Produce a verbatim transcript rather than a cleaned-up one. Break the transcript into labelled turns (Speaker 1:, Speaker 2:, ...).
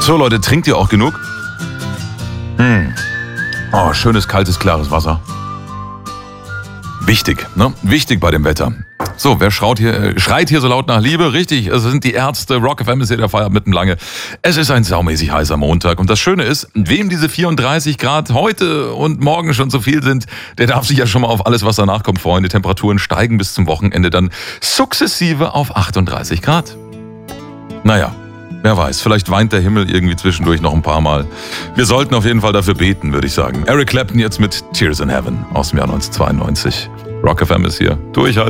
Speaker 1: So Leute, trinkt ihr auch genug? Hm. Oh, schönes, kaltes, klares Wasser. Wichtig, ne? Wichtig bei dem Wetter. So, wer schreit hier, schreit hier so laut nach Liebe? Richtig, es sind die Ärzte. Rock F M ist hier der Feierabend mitten lange. Es ist ein saumäßig heißer Montag. Und das Schöne ist, wem diese vierunddreißig Grad heute und morgen schon zu viel sind, der darf sich ja schon mal auf alles, was danach kommt, freuen. Die Temperaturen steigen bis zum Wochenende dann sukzessive auf achtunddreißig Grad. Naja, wer weiß, vielleicht weint der Himmel irgendwie zwischendurch noch ein paar Mal. Wir sollten auf jeden Fall dafür beten, würde ich sagen. Eric Clapton jetzt mit Tears in Heaven aus dem Jahr neunzehnhundertzweiundneunzig. Rock F M ist hier. Durchhalten.